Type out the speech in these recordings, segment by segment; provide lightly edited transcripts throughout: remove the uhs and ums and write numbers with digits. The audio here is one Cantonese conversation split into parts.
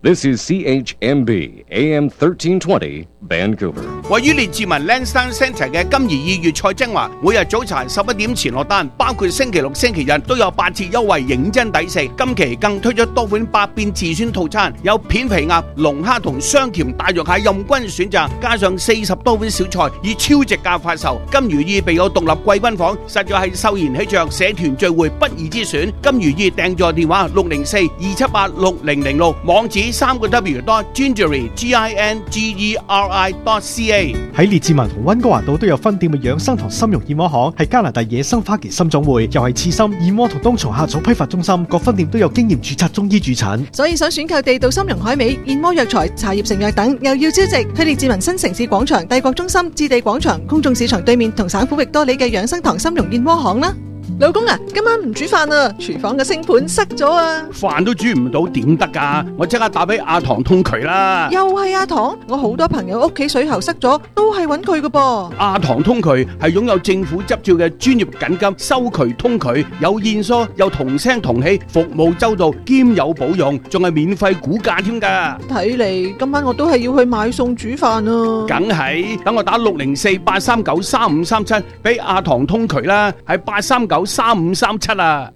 This is CHMB AM 1320 Vancouver。 位於列治文 Lansdowne Centre 嘅金怡意粵菜精華，每日早茶11點前落單，包括星期六、星期日都有8折優惠，認真抵食。今期更推出多款百變自選套餐，有片皮鴨、龍蝦同雙甜大肉蟹任君選擇，加上40多款小菜，以超值價發售。金如意備有獨立貴賓房，實在係秀賢喜鵲社團聚會不二之選。金如意訂座電話604-278-6006，網址3w.gingery.ca。 喺列治文同溫哥華道都有分店嘅養生堂參茸燕窩行，係加拿大野生花旗參總會，又係刺參、燕窩同冬蟲夏草批發中心，各分店都有經驗註冊中醫註診。 所以想選購地道參茸海味、燕窩藥材、茶葉成藥等，又要超值，去列治文新城市廣場、帝國中心、置地廣場、公眾市場對面同省府域多里嘅養生堂參茸燕窩行啦。老公啊，今晚唔煮飯啊，廚房嘅星盤塞咗啊， 飯都煮唔到點得㗎？我即刻打俾阿唐通渠啦。 又係阿唐，我好多朋友屋企水喉塞咗，都係揾佢㗎噃。 阿唐通渠係擁有政府執照嘅專業緊急收渠通渠，有現疏又同聲同氣，服務周到兼有保用，仲係免費估價添㗎。 睇嚟今晚我都係要去買餸煮飯啊。 梗係，等我打604-839-3537俾阿唐通渠啦，係839-3537啊。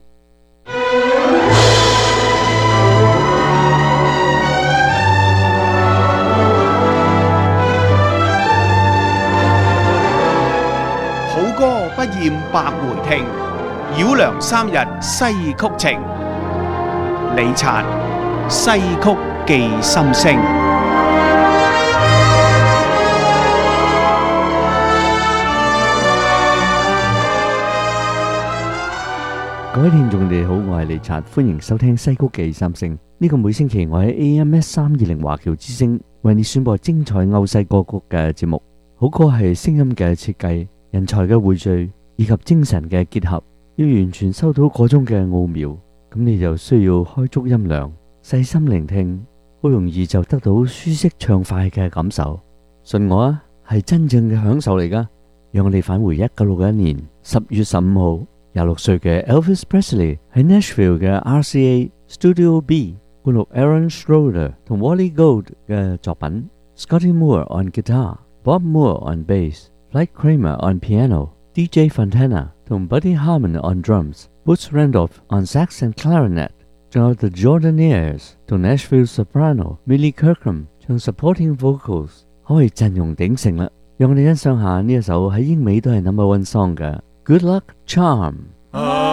好歌不厭百回聽，繞梁3日西曲情。李察西曲寄心聲。 各位聽眾你好，我係李察，歡迎收聽西曲寄心聲。呢個每星期我喺 AMS320 華僑之聲為你選播精彩歐西歌曲嘅節目。好歌係聲音嘅設計、人才嘅匯聚以及精神嘅結合，要完全收到嗰種嘅奧妙，咁你就需要開足音量，細心聆聽，好容易就得到舒適暢快嘅感受。信我啊，係真正嘅享受嚟噶。讓我哋返回1961年10月15號，26歲嘅 Elvis Presley 喺 Nashville 嘅 RCA Studio B 灌錄 Aaron Schroeder 同 Wally Gold 嘅作品 Scotty Moore on guitar、Bob Moore on bass、Floyd Kramer on piano、DJ Fontana 同 Buddy Harman on drums、Boots Randolph on sax and clarinet， 仲有 The Jordanaires 同 Nashville soprano Millie Kirkham 唱 supporting vocals， 可謂陣容鼎盛啦。讓我哋欣賞下呢一首喺英美都係 No.1 song 嘅 Good Luck Charm。